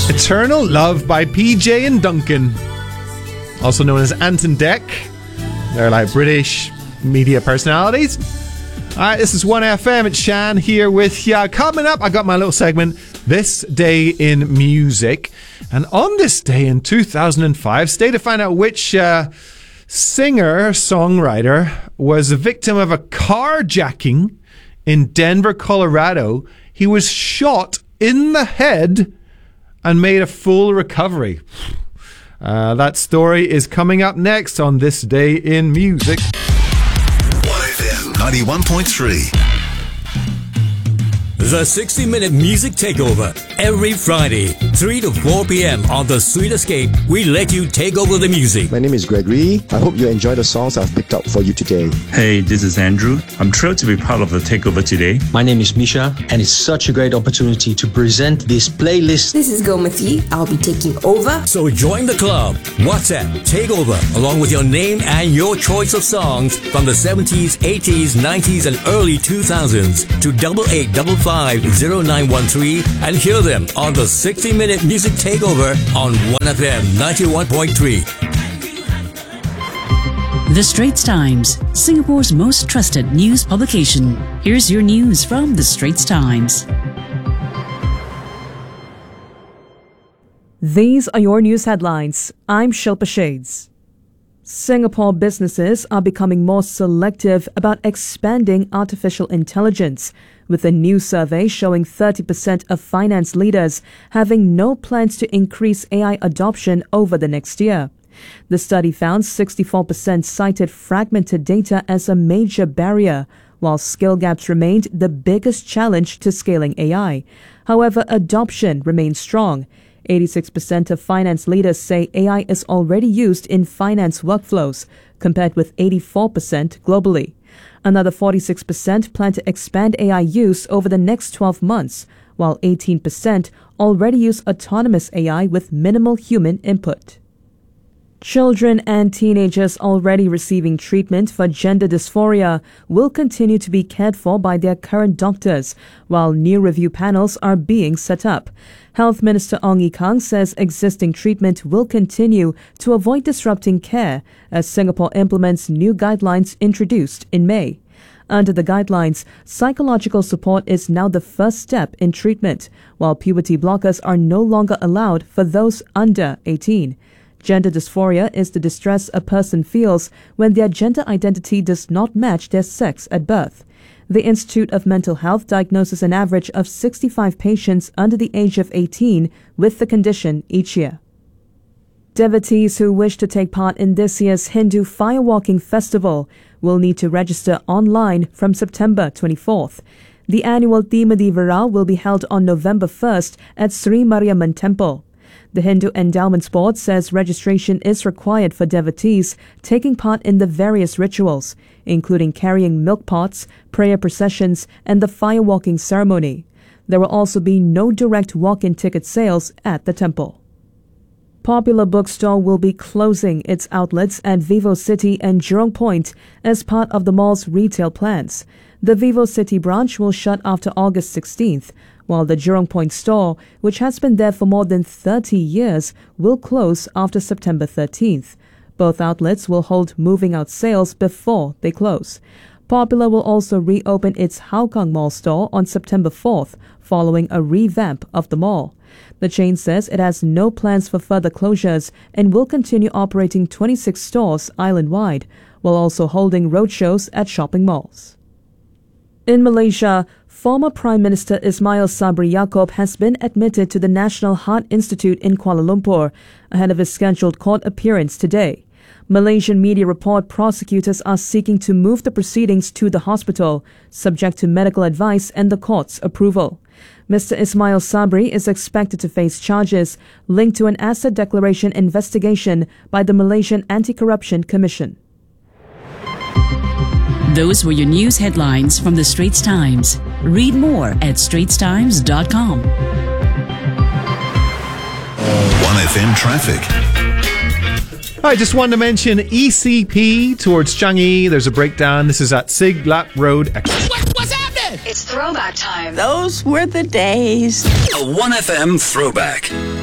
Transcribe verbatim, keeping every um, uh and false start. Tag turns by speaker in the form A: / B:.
A: Eternal Love by P J and Duncan, also known as Ant and Dec. They're like British media personalities. Alright, this is one F M. It's Shan here with ya. Coming up, I got my little segment, This Day in Music. And on this day in two thousand five, stay to find out which uh, singer-songwriter was a victim of a carjacking in Denver, Colorado. He was shot in the head and made a full recovery. Uh, that story is coming up next on This Day in Music.
B: one F M ninety-one point three.
C: The sixty minute Music Takeover. Every Friday, three to four p.m. on The Sweet Escape, we let you take over the music.
D: My name is Gregory. I hope you enjoy the songs I've picked up for you today.
E: Hey, this is Andrew. I'm thrilled to be part of the Takeover today.
F: My name is Misha, and it's such a great opportunity to present this playlist.
G: This is Gomati. I'll be taking over.
C: So join the club. WhatsApp Takeover, along with your name and your choice of songs from the seventies, eighties, nineties, and early two thousands to double eight double five zero nine one three and hear them on the sixty minute Music Takeover on one F M ninety-one point three.
H: The Straits Times, Singapore's most trusted news publication. Here's your news from The Straits Times.
I: These are your news headlines. I'm Shilpa Shades. Singapore businesses are becoming more selective about expanding artificial intelligence, with a new survey showing thirty percent of finance leaders having no plans to increase A I adoption over the next year. The study found sixty-four percent cited fragmented data as a major barrier, while skill gaps remained the biggest challenge to scaling A I. However, adoption remains strong. eighty-six percent of finance leaders say A I is already used in finance workflows, compared with eighty-four percent globally. Another forty-six percent plan to expand A I use over the next twelve months, while eighteen percent already use autonomous A I with minimal human input. Children and teenagers already receiving treatment for gender dysphoria will continue to be cared for by their current doctors, while new review panels are being set up. Health Minister Ong Ye Kung says existing treatment will continue to avoid disrupting care as Singapore implements new guidelines introduced in May. Under the guidelines, psychological support is now the first step in treatment, while puberty blockers are no longer allowed for those under eighteen. Gender dysphoria is the distress a person feels when their gender identity does not match their sex at birth. The Institute of Mental Health diagnoses an average of sixty-five patients under the age of eighteen with the condition each year. Devotees who wish to take part in this year's Hindu Firewalking Festival will need to register online from September twenty-fourth. The annual Thimadi Viral will be held on November first at Sri Mariamman Temple. The Hindu Endowments Board says registration is required for devotees taking part in the various rituals, including carrying milk pots, prayer processions, and the firewalking ceremony. There will also be no direct walk-in ticket sales at the temple. Popular Bookstore will be closing its outlets at Vivo City and Jurong Point as part of the mall's retail plans. The Vivo City branch will shut after August sixteenth, while the Jurong Point store, which has been there for more than thirty years, will close after September thirteenth. Both outlets will hold moving out sales before they close. Popular will also reopen its Hougang Mall store on September fourth, following a revamp of the mall. The chain says it has no plans for further closures and will continue operating twenty-six stores island-wide, while also holding roadshows at shopping malls. In Malaysia, former Prime Minister Ismail Sabri Yaakob has been admitted to the National Heart Institute in Kuala Lumpur ahead of his scheduled court appearance today. Malaysian media report prosecutors are seeking to move the proceedings to the hospital, subject to medical advice and the court's approval. Mister Ismail Sabri is expected to face charges linked to an asset declaration investigation by the Malaysian Anti-Corruption Commission.
H: Those were your news headlines from The Straits Times. Read more at straits times dot com.
B: one F M traffic.
A: I just wanted to mention E C P towards Changi. There's a breakdown. This is at Sig Lap Road.
J: What, what's happening?
K: It's throwback time.
J: Those were the days.
B: A one F M throwback.